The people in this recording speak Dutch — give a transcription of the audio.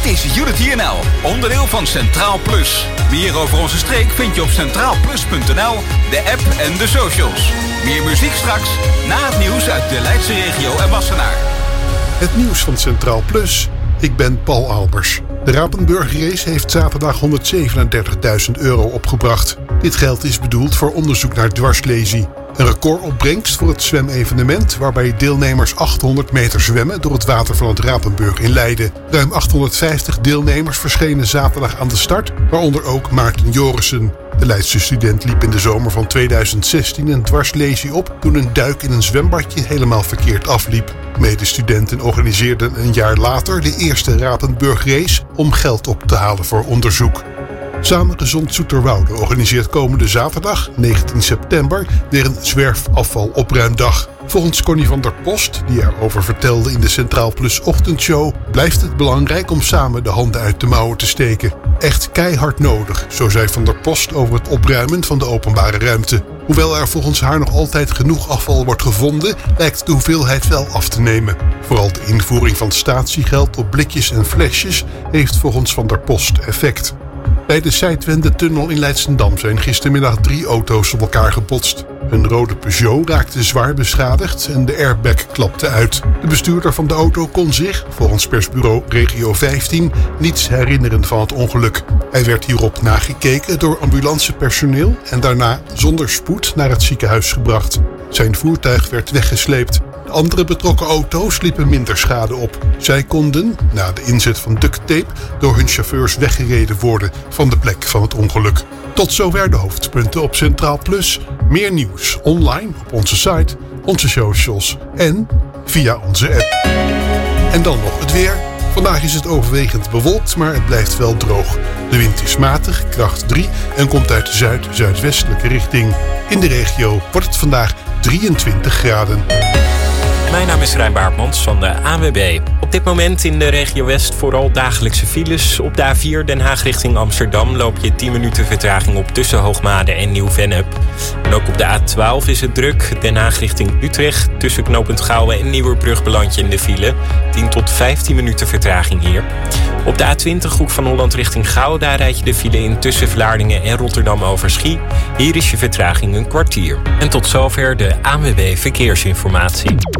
is Unity NL, onderdeel van Centraal Plus. Meer over onze streek vind je op centraalplus.nl, de app en de socials. Meer muziek straks, na het nieuws uit de Leidse regio en Wassenaar. Het nieuws van Centraal Plus. Ik ben Paul Albers. De Rapenburg Race heeft zaterdag €137.000 opgebracht. Dit geld is bedoeld voor onderzoek naar dwarslesie. Een recordopbrengst voor het zwemevenement waarbij deelnemers 800 meter zwemmen door het water van het Rapenburg in Leiden. Ruim 850 deelnemers verschenen zaterdag aan de start, waaronder ook Maarten Jorissen. De Leidse student liep in de zomer van 2016 een dwarslesie op toen een duik in een zwembadje helemaal verkeerd afliep. Medestudenten organiseerden een jaar later de eerste Rapenburg Race om geld op te halen voor onderzoek. Samengezond Zoeterwoude organiseert komende zaterdag, 19 september, weer een zwerfafvalopruimdag. Volgens Connie van der Post, die erover vertelde in de Centraal Plus ochtendshow, blijft het belangrijk om samen de handen uit de mouwen te steken. Echt keihard nodig, zo zei Van der Post over het opruimen van de openbare ruimte. Hoewel er volgens haar nog altijd genoeg afval wordt gevonden, lijkt de hoeveelheid wel af te nemen. Vooral de invoering van statiegeld op blikjes en flesjes heeft volgens Van der Post effect. Bij de Zijdwende-tunnel in Leidschendam zijn gistermiddag 3 auto's op elkaar gebotst. Een rode Peugeot raakte zwaar beschadigd en de airbag klapte uit. De bestuurder van de auto kon zich, volgens persbureau Regio 15, niets herinneren van het ongeluk. Hij werd hierop nagekeken door ambulancepersoneel en daarna zonder spoed naar het ziekenhuis gebracht. Zijn voertuig werd weggesleept. De andere betrokken auto's liepen minder schade op. Zij konden, na de inzet van ducttape, door hun chauffeurs weggereden worden van de plek van het ongeluk. Tot zover de hoofdpunten op Centraal Plus. Meer nieuws online op onze site, onze socials en via onze app. En dan nog het weer. Vandaag is het overwegend bewolkt, maar het blijft wel droog. De wind is matig, kracht 3 en komt uit de zuid-zuidwestelijke richting. In de regio wordt het vandaag 23 graden. Mijn naam is Rijn Baartmans van de ANWB. Op dit moment in de regio West vooral dagelijkse files. Op de A4 Den Haag richting Amsterdam loop je 10 minuten vertraging op tussen Hoogmade en Nieuw-Vennep. En ook op de A12 is het druk. Den Haag richting Utrecht. Tussen knooppunt Gouwen en Nieuwerbrug beland je in de file. 10 tot 15 minuten vertraging hier. Op de A20 Hoek van Holland richting Gouwen. Daar rijd je de file in tussen Vlaardingen en Rotterdam over Schie. Hier is je vertraging een kwartier. En tot zover de ANWB Verkeersinformatie.